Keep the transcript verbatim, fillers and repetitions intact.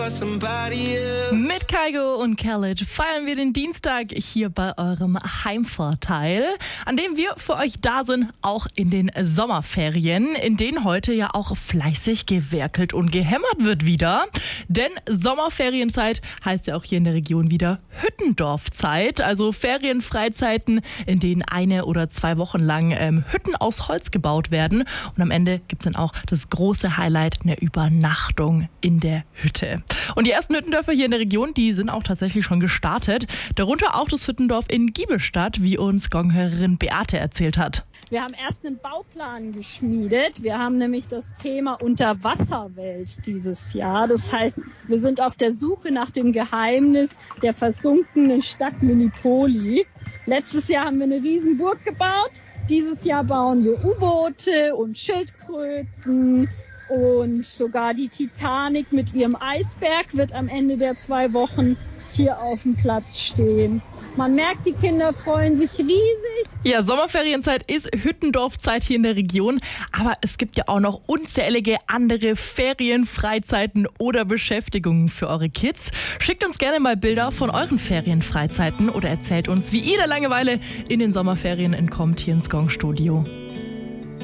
Mit Kaigo und Khaled feiern wir den Dienstag hier bei eurem Heimvorteil, an dem wir für euch da sind, auch in den Sommerferien, in denen heute ja auch fleißig gewerkelt und gehämmert wird wieder. Denn Sommerferienzeit heißt ja auch hier in der Region wieder Hüttendorfzeit, also Ferienfreizeiten, in denen eine oder zwei Wochen lang ähm, Hütten aus Holz gebaut werden. Und am Ende gibt es dann auch das große Highlight, eine Übernachtung in der Hütte. Und die ersten Hüttendörfer hier in der Region, die sind auch tatsächlich schon gestartet. Darunter auch das Hüttendorf in Giebelstadt, wie uns Gong-Hörerin Beate erzählt hat. Wir haben erst einen Bauplan geschmiedet. Wir haben nämlich das Thema Unterwasserwelt dieses Jahr. Das heißt, wir sind auf der Suche nach dem Geheimnis der versunkenen Stadt Minipoli. Letztes Jahr haben wir eine Riesenburg gebaut. Dieses Jahr bauen wir U-Boote und Schildkröten. Und sogar die Titanic mit ihrem Eisberg wird am Ende der zwei Wochen hier auf dem Platz stehen. Man merkt, die Kinder freuen sich riesig. Ja, Sommerferienzeit ist Hüttendorfzeit hier in der Region. Aber es gibt ja auch noch unzählige andere Ferienfreizeiten oder Beschäftigungen für eure Kids. Schickt uns gerne mal Bilder von euren Ferienfreizeiten oder erzählt uns, wie ihr der Langeweile in den Sommerferien entkommt hier ins Gong-Studio.